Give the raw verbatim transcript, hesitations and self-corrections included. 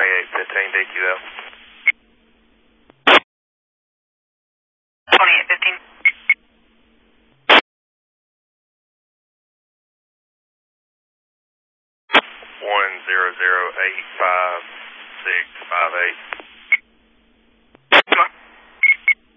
twenty-eight fifteen D Q L. twenty-eight fifteen. One zero zero eight five six five eight.